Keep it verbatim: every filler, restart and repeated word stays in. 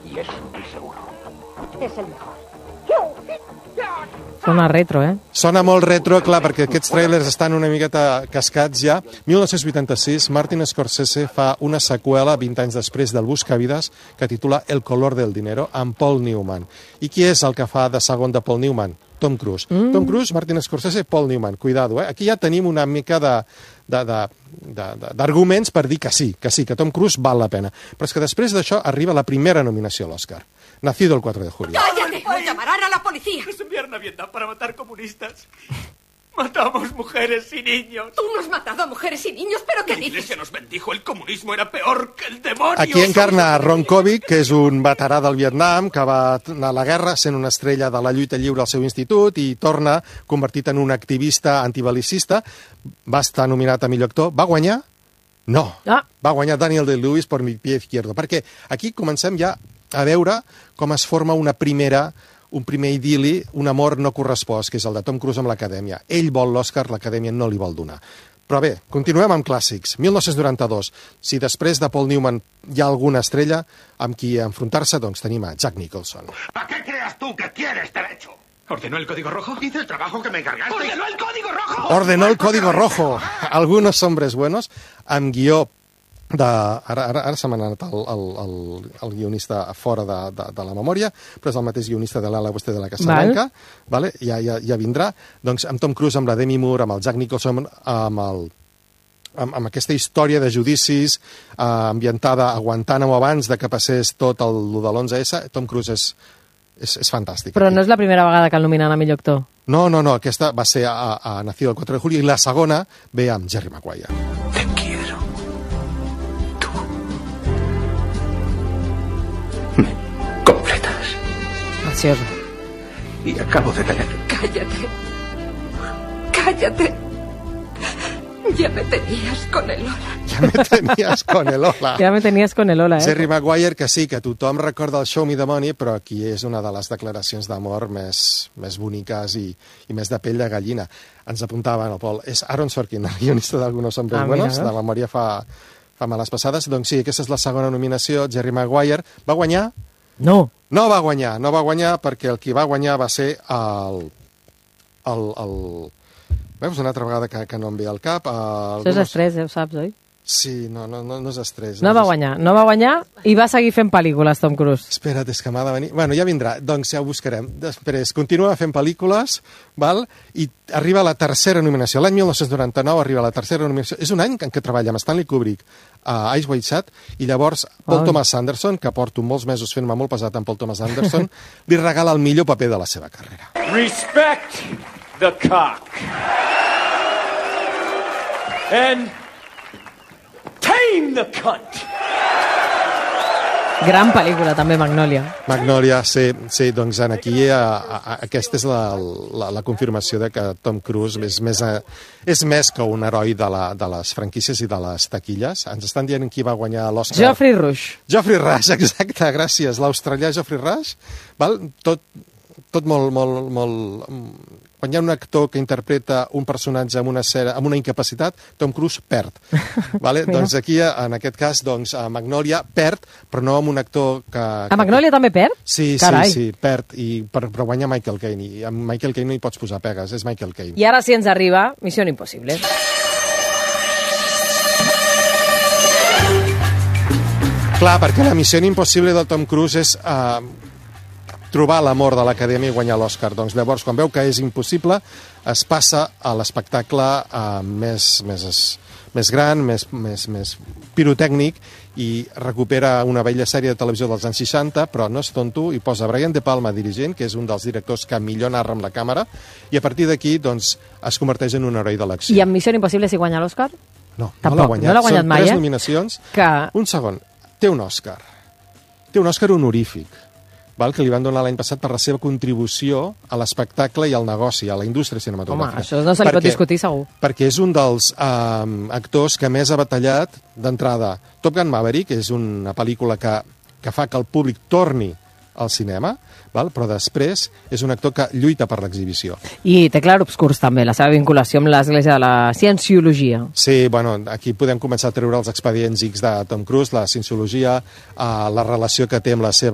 Y eso estoy seguro. Es el mejor. Sona retro, eh? Sona molt retro, clar, perquè aquests trailers estan una miqueta cascats ja. mil nou-cents vuitanta-sis, Martin Scorsese fa una seqüela vint anys després del Buscavides que titula El color del dinero amb Paul Newman. I qui és el que fa de segon de Paul Newman? Tom Cruise. Mm. Tom Cruise, Martin Scorsese, Paul Newman. Cuidado, eh? Aquí ja tenim una mica de, de, de, de, de, d'arguments per dir que sí, que sí, que Tom Cruise val la pena. Però és que després d'això arriba la primera nominació a l'Oscar. Nacido el cuatro de julio. ¡Cállate! ¡O llamarán a la policía! Nos enviaron a Vietnam para matar comunistas. Matamos mujeres y niños. Tú no has matado a mujeres y niños, ¿pero qué La dices? iglesia nos bendijo, el comunismo era peor que el demonio. Aquí encarna Ron Kovic, que és un veterà del Vietnam, que va anar a la guerra sent una estrella de la lluita lliure al seu institut i torna convertit en un activista antibelicista. Va estar nominat a millor actor. Va guanyar? No. Ah. Va guanyar Daniel Day-Lewis per Mi pie izquierdo. Perquè aquí comencem ja a veure com es forma una primera, un primer idili, un amor no correspost, que és el de Tom Cruise amb l'Acadèmia. Ell vol l'Oscar, l'Acadèmia no li vol donar. Però bé, continuem amb clàssics. mil nou-cents noranta-dos. Si després de Paul Newman hi ha alguna estrella amb qui enfrontar-se, doncs tenim a Jack Nicholson. ¿A qué creas tú que tienes derecho? ¿Ordenó el código rojo? Hice el trabajo que me encargaste. ¡Ordenó el código rojo! Ordenó el código rojo. Algunos hombres buenos, amb guió de... Ara, ara, ara se m'ha anat el, el, el, el guionista fora de, de, de la memòria, però és el mateix guionista de l'Ala Oeste de la Casa Val. Blanca, vale? ja, ja, ja vindrà. Doncs amb Tom Cruise, amb la Demi Moore, amb el Jack Nicholson, amb, el, amb, amb aquesta història de judicis eh, ambientada a Guantánamo abans de que passés tot el, el de l'onze esse, Tom Cruise és, és, és fantàstic. Però no és la primera vegada que el nominen a millor actor. No, no, no, aquesta va ser a, a Nacido el cuatro de julio i la segona ve amb Jerry Maguire. Te quiero. Tú. Me completas. Gracioso. Y acabo de tener... Cállate. Cállate. Ya me tenías con el Lola. Ja me tenies con el hola. Ja me tenies con el hola, eh? Jerry Maguire, que sí, que tothom recorda el Show Me the Money, però aquí és una de les declaracions d'amor més, més boniques i, i més de pell de gallina. Ens apuntaven el Pol. És Aaron Sorkin, el guionista d'Algunos Hombres Ah, Buenos, mira. de memòria fa, fa males passades. Doncs sí, aquesta és la segona nominació. Jerry Maguire va guanyar? No. No va guanyar, no va guanyar perquè el qui va guanyar va ser el... el, el veus, una altra vegada que, que no em ve al cap. El... Això és estrès, eh, ho saps, oi? Sí, no, no, no, no és estrès. No és va guanyar, no va guanyar i va seguir fent pel·lícules, Tom Cruise. Espera't, és que m'ha de venir... Bueno, ja vindrà, doncs ja ho buscarem. Després, continua fent pel·lícules, val? I arriba la tercera nominació. L'any mil nou-cents noranta-nou arriba la tercera nominació. És un any en què treballa amb Stanley Kubrick a Ice White Shot, i llavors Paul Ai. Thomas Anderson, que porto molts mesos fent-me molt pesat amb Paul Thomas Anderson, li regala el millor paper de la seva carrera. Respect the cock. And tame the cunt. Gran pel·lícula, també, Magnolia. Magnolia, sí, sí, doncs en aquí a, a, a, aquesta és la, la, la confirmació de que Tom Cruise és més, a, és més que un heroi de, la, de les franquícies i de les taquilles. Ens estan dient qui va guanyar l'Oscar. Geoffrey Rush. Geoffrey Rush, exacte, gràcies. L'australià Geoffrey Rush, val? Tot, tot molt, molt, molt... Quan hi ha un actor que interpreta un personatge amb una, cera, amb una incapacitat, Tom Cruise perd. Vale? Doncs aquí, en aquest cas, doncs, a Magnolia perd, però no amb un actor que... A Magnolia també perd? Sí, Carai. sí, sí, perd, i per, per guanyar Michael Caine. I amb Michael Caine no hi pots posar pegues, és Michael Caine. I ara sí ens arriba Missió Impossible. Clar, perquè la missió impossible del Tom Cruise és eh, trobar l'amor de l'Acadèmia i guanyar l'Oscar. Doncs llavors, quan veu que és impossible, es passa a l'espectacle eh, més, més, més gran, més, més, més pirotècnic, i recupera una vella sèrie de televisió dels anys seixanta, però no és tonto, i posa Brian De Palma dirigent, que és un dels directors que millor narra amb la càmera, i a partir d'aquí doncs, es converteix en un heroi de l'acció. I amb Missió Impossible si guanya l'Oscar? No, Tampoc, no l'ha guanyat. no l'ha guanyat Són mai, tres eh? nominacions. Que... Un segon, té un Òscar. Té un Òscar honorífic, val? Que li van donar l'any passat per la seva contribució a l'espectacle i al negoci, a la indústria Home, cinematogràfica. això no se li pot Perquè- discutir, segur. Perquè és un dels um, actors que més ha batallat d'entrada. Top Gun Maverick és una pel·lícula que, que fa que el públic torni al cinema, val? Però després és un actor que lluita per l'exhibició. I té clarobscurs també, la seva vinculació amb l'Església de la Cienciologia. Sí, bueno, aquí podem començar a treure els expedients X de Tom Cruise, la cienciologia, eh, la relació que té amb la seva